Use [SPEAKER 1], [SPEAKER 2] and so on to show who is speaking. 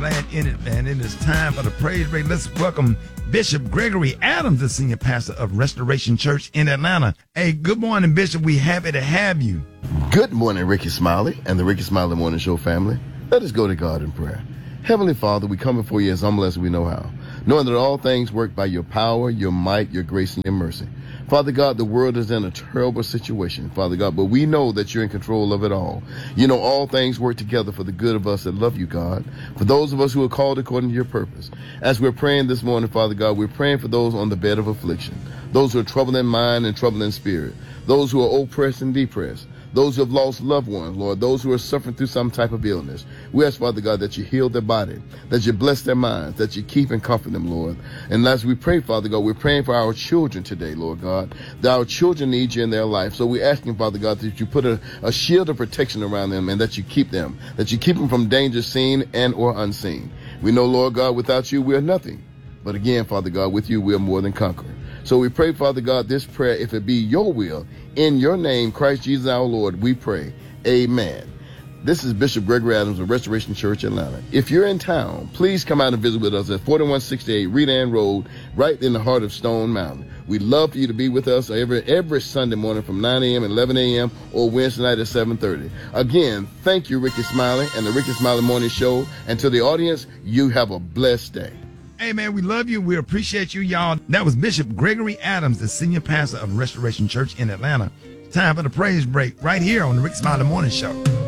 [SPEAKER 1] glad in it, man. It is time for the praise break. Let's welcome Bishop Gregory Adams, the senior pastor of Restoration Church in Atlanta. Hey, good morning, Bishop. We happy to have you.
[SPEAKER 2] Good morning, Ricky Smiley and the Ricky Smiley Morning Show family. Let us go to God in prayer. Heavenly Father, we come before you as humble as we know how, knowing that all things work by your power, your might, your grace, and your mercy. Father God, the world is in a terrible situation, Father God, but we know that you're in control of it all. You know all things work together for the good of us that love you, God, for those of us who are called according to your purpose. As we're praying this morning, Father God, we're praying for those on the bed of affliction, those who are troubled in mind and troubled in spirit, those who are oppressed and depressed, those who have lost loved ones, Lord, those who are suffering through some type of illness. We ask, Father God, that you heal their body, that you bless their minds, that you keep and comfort them, Lord. And as we pray, Father God, we're praying for our children today, Lord God, that our children need you in their life. So we're asking, Father God, that you put a shield of protection around them and that you keep them from danger seen and or unseen. We know, Lord God, without you, we are nothing. But again, Father God, with you, we are more than conquerors. So we pray, Father God, this prayer, if it be your will, in your name, Christ Jesus our Lord, we pray. Amen. This is Bishop Gregory Adams of Restoration Church, Atlanta. If you're in town, please come out and visit with us at 4168 Redan Road, right in the heart of Stone Mountain. We'd love for you to be with us every Sunday morning from 9 a.m. and 11 a.m. or Wednesday night at 7:30. Again, thank you, Ricky Smiley and the Ricky Smiley Morning Show. And to the audience, you have a blessed day.
[SPEAKER 1] Hey, man, we love you. We appreciate you, y'all. That was Bishop Gregory Adams, the senior pastor of Restoration Church in Atlanta. Time for the praise break right here on the Rick Smiley Morning Show.